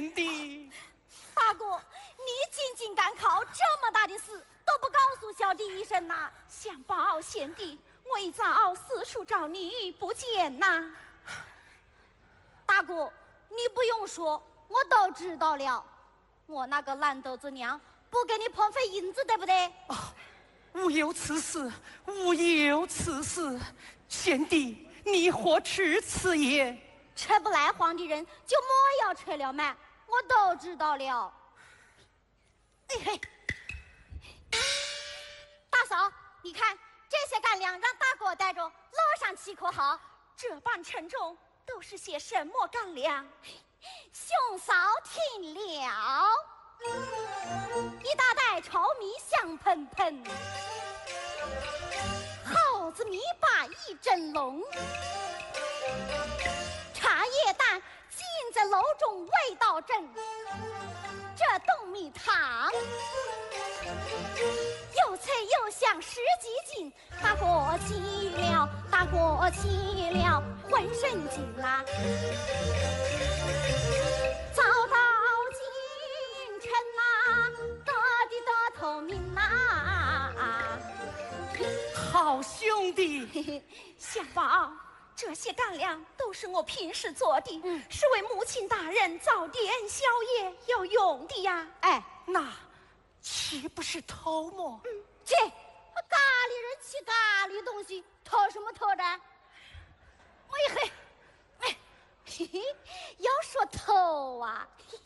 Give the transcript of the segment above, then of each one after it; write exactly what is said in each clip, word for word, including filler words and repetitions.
贤弟。 大哥，你进京赶考这么大的事都不告诉小弟一声呐？ 相报贤弟，我一早四处找你不见呐。 大哥，你不用说，我都知道了。我那个烂豆子娘不给你碰费银子，对不对？ 啊，无有此事，无有此事。贤弟，你何持此言？ 吃不来黄的人就莫要吹了嘛，我都知道了。哎嘿，大嫂，你看这些干粮让大哥带着，路上去可好？ 这般沉重，都是些什么干粮？ 兄嫂听了，一大袋炒米香喷喷，耗子米把一蒸笼，茶叶蛋浸在楼中味道正，这冻米汤又脆又香十几斤，大过气了，大过气了，浑身紧啦。早到京城呐，得的得头名呐。 好兄弟， 相宝，这些干粮都是我平时做的，嗯、是为母亲大人早点宵夜要用的呀。 哎， 那岂不是偷么？ 嗯，这咖喱人吃咖喱东西，偷什么偷的？我一嘿，哎，嘿嘿，要说偷啊，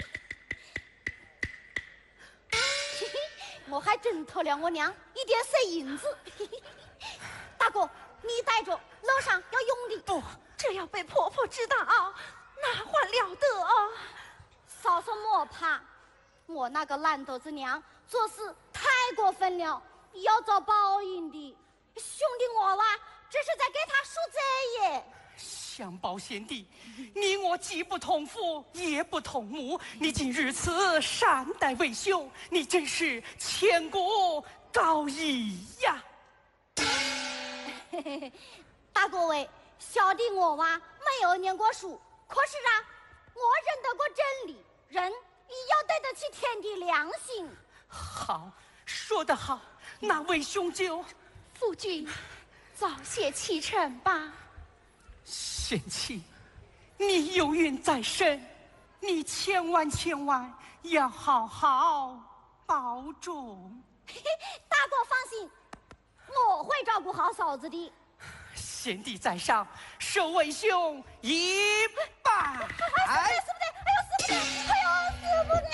嘿嘿，我还真偷了我娘一点碎银子。嘿嘿，大哥，你带着，路上要用的。 不，这要被婆婆知道，那还了得哦！ 嫂嫂莫怕，我那个烂豆子娘做事太过分了，要遭报应的。兄弟我啦，这是在给他赎罪耶。 相报贤弟，你我既不同父，也不同母，你竟如此善待为兄，你真是千古高义呀！ 嘿嘿嘿，大各位，小弟我娃没有念过书，可是啊，我认得过真理，人也要对得起天地良心。 好，说得好，那位兄就夫君早些启程吧。 贤妻，你有孕在身，你千万千万要好好保重。 嘿嘿，大哥放心，我会照顾好嫂子的。 贤弟在上，受为兄一拜。 哎，死不得，哎呦，死不得，哎呦，死不得，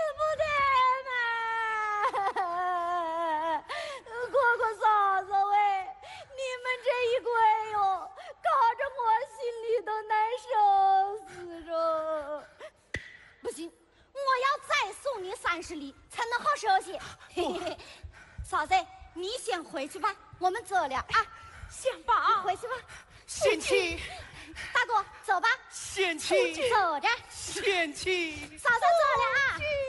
死不得嘛！哥哥嫂子喂，你们这一跪哟，搞着我心里都难受死着。不行，我要再送你三十里，才能好休息。嘿嘿，嫂子，你先回去吧，我们走了啊。 相宝， 回去吧。 贤妻， 大哥，走吧。 贤妻， 走着。 贤妻， 嫂嫂走了啊。